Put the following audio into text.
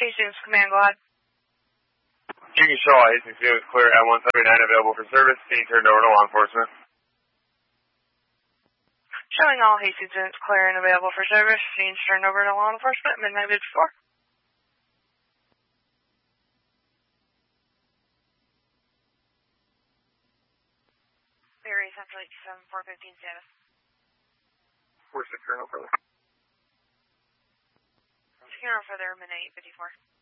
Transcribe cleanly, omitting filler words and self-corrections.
Hastings Command, go ahead. Union Shaw, Hastings Field is clear at 179 available for service. Being turned over to law enforcement. Showing all Hastings units clear and available for service. Being turned over to law enforcement. Midnight 54. Barry Central 87, 415 status. We're securing over there. Securing over there, midnight 54.